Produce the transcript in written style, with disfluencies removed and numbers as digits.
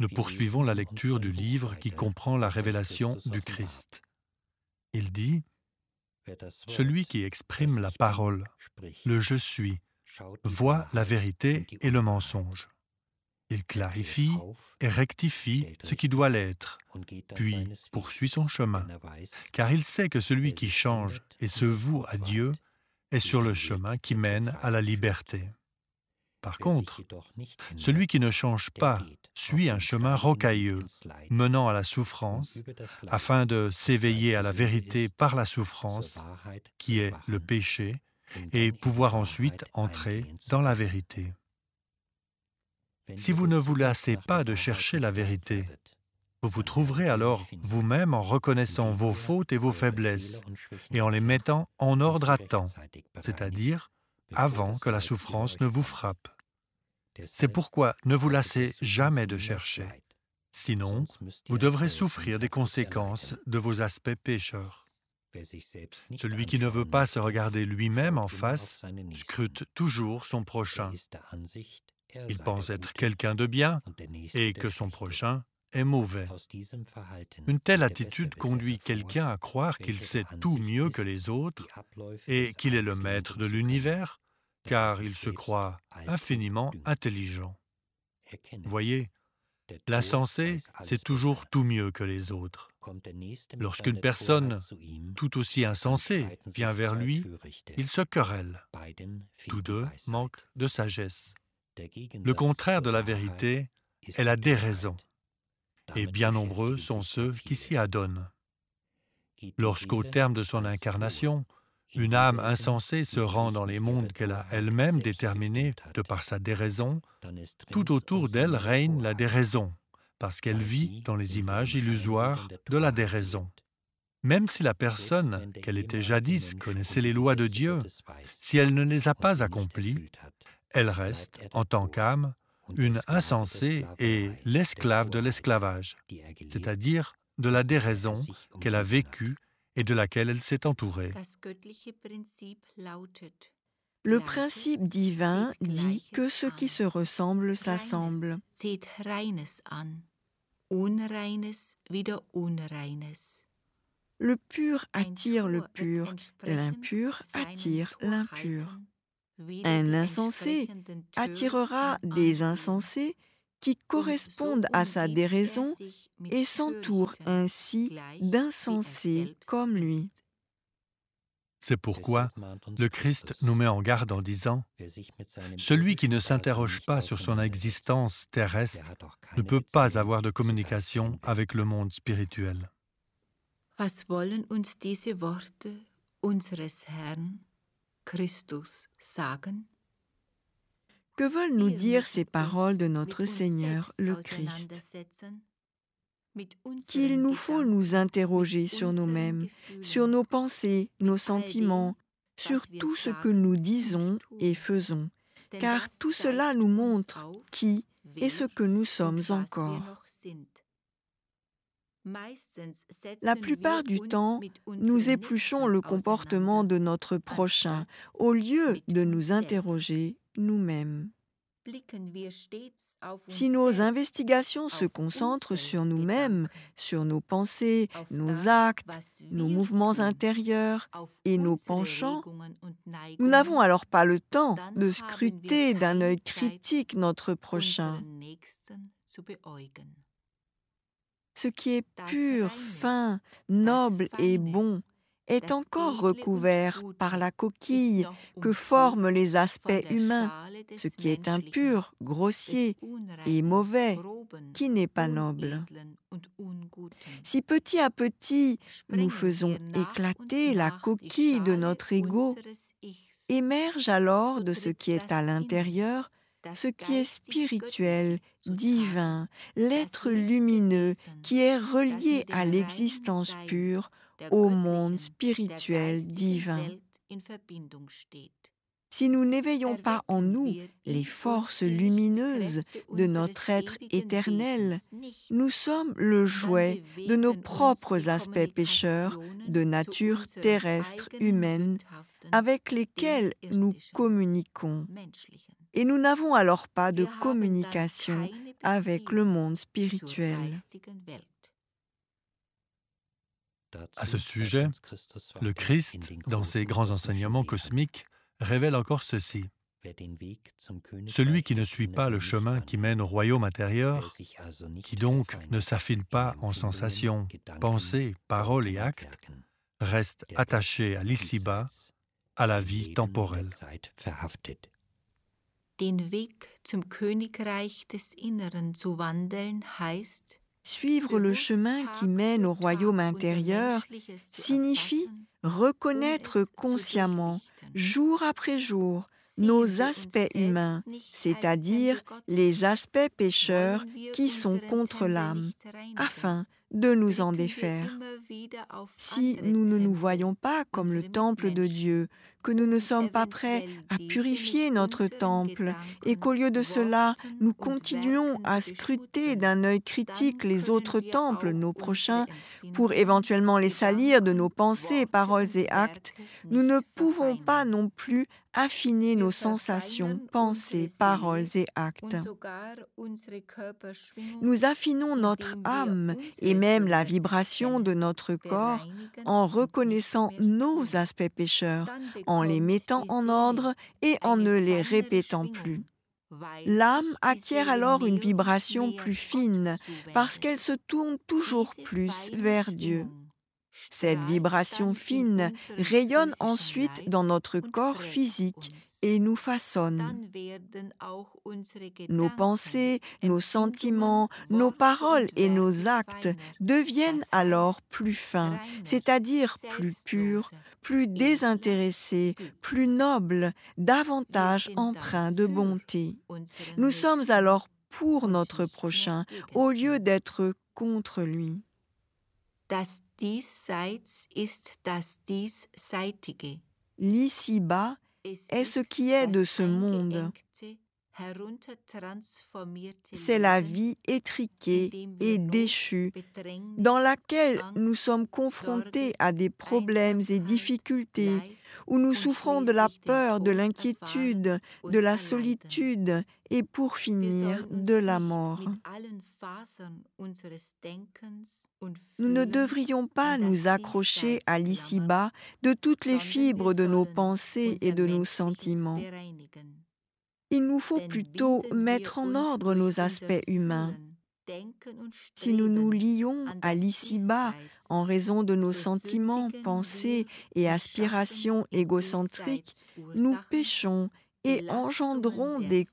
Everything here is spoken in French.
Nous poursuivons la lecture du livre qui comprend la révélation du Christ. Il dit « Celui qui exprime la parole, le « Je suis », voit la vérité et le mensonge. Il clarifie et rectifie ce qui doit l'être, puis poursuit son chemin, car il sait que celui qui change et se voue à Dieu est sur le chemin qui mène à la liberté. Par contre, celui qui ne change pas suit un chemin rocailleux, menant à la souffrance, afin de s'éveiller à la vérité par la souffrance, qui est le péché, et pouvoir ensuite entrer dans la vérité. Si vous ne vous lassez pas de chercher la vérité, vous vous trouverez alors vous-même en reconnaissant vos fautes et vos faiblesses, et en les mettant en ordre à temps, c'est-à-dire avant que la souffrance ne vous frappe. C'est pourquoi ne vous lassez jamais de chercher. Sinon, vous devrez souffrir des conséquences de vos aspects pécheurs. Celui qui ne veut pas se regarder lui-même en face scrute toujours son prochain. Il pense être quelqu'un de bien et que son prochain est mauvais. Une telle attitude conduit quelqu'un à croire qu'il sait tout mieux que les autres et qu'il est le maître de l'univers, car il se croit infiniment intelligent. Voyez, l'insensé sait toujours tout mieux que les autres. Lorsqu'une personne tout aussi insensée vient vers lui, il se querelle. Tous deux manquent de sagesse. Le contraire de la vérité est la déraison, et bien nombreux sont ceux qui s'y adonnent. Lorsqu'au terme de son incarnation, une âme insensée se rend dans les mondes qu'elle a elle-même déterminés de par sa déraison, tout autour d'elle règne la déraison, parce qu'elle vit dans les images illusoires de la déraison. Même si la personne qu'elle était jadis connaissait les lois de Dieu, si elle ne les a pas accomplies, elle reste, en tant qu'âme, une insensée et l'esclave de l'esclavage, c'est-à-dire de la déraison qu'elle a vécue et de laquelle elle s'est entourée. Le principe divin dit que ce qui se ressemble s'assemble. Le pur attire le pur, l'impur attire l'impur. Un insensé attirera des insensés qui correspondent à sa déraison et s'entourent ainsi d'insensés comme lui. C'est pourquoi le Christ nous met en garde en disant « Celui qui ne s'interroge pas sur son existence terrestre ne peut pas avoir de communication avec le monde spirituel. » Was wollen uns diese Worte unseres Herrn Christus sagen? Que veulent nous dire ces paroles de notre Seigneur, le Christ? Qu'il nous faut nous interroger sur nous-mêmes, sur nos pensées, nos sentiments, sur tout ce que nous disons et faisons, car tout cela nous montre qui et ce que nous sommes encore. La plupart du temps, nous épluchons le comportement de notre prochain au lieu de nous interroger nous-mêmes. Si nos investigations se concentrent sur nous-mêmes, sur nos pensées, nos actes, nos mouvements intérieurs et nos penchants, nous n'avons alors pas le temps de scruter d'un œil critique notre prochain. Ce qui est pur, fin, noble et bon est encore recouvert par la coquille que forment les aspects humains, ce qui est impur, grossier et mauvais, qui n'est pas noble. Si petit à petit nous faisons éclater la coquille de notre ego, émerge alors de ce qui est à l'intérieur ce qui est spirituel, divin, l'être lumineux qui est relié à l'existence pure, au monde spirituel divin. Si nous n'éveillons pas en nous les forces lumineuses de notre être éternel, nous sommes le jouet de nos propres aspects pécheurs de nature terrestre humaine avec lesquels nous communiquons. Et nous n'avons alors pas de communication avec le monde spirituel. À ce sujet, le Christ, dans ses grands enseignements cosmiques, révèle encore ceci. Celui qui ne suit pas le chemin qui mène au royaume intérieur, qui donc ne s'affine pas en sensations, pensées, paroles et actes, reste attaché à l'ici-bas, à la vie temporelle. Den Weg zum Königreich des Inneren zu wandeln heißt, Suivre le chemin qui mène au royaume intérieur signifie reconnaître consciemment, jour après jour, nos aspects humains, c'est-à-dire les aspects pécheurs qui sont contre l'âme, afin de nous en défaire. Si nous ne nous voyons pas comme le temple de Dieu, que nous ne sommes pas prêts à purifier notre temple et qu'au lieu de cela, nous continuons à scruter d'un œil critique les autres temples, nos prochains, pour éventuellement les salir de nos pensées, paroles et actes, nous ne pouvons pas non plus affiner nos sensations, pensées, paroles et actes. Nous affinons notre âme et même la vibration de notre corps en reconnaissant nos aspects pécheurs, en les mettant en ordre et en ne les répétant plus. L'âme acquiert alors une vibration plus fine parce qu'elle se tourne toujours plus vers Dieu. Cette vibration fine rayonne ensuite dans notre corps physique et nous façonne. Nos pensées, nos sentiments, nos paroles et nos actes deviennent alors plus fins, c'est-à-dire plus purs, plus désintéressés, plus nobles, davantage empreints de bonté. Nous sommes alors pour notre prochain au lieu d'être contre lui. Das Diesseits ist das Diesseitige. L'ici-bas est ce qui est de ce monde. C'est la vie étriquée et déchue dans laquelle nous sommes confrontés à des problèmes et difficultés, où nous souffrons de la peur, de l'inquiétude, de la solitude et pour finir de la mort. Nous ne devrions pas nous accrocher à l'ici-bas de toutes les fibres de nos pensées et de nos sentiments. Il nous faut plutôt mettre en ordre nos aspects humains. Si nous nous lions à l'ici-bas en raison de nos sentiments, pensées et aspirations égocentriques, nous péchons et engendrons des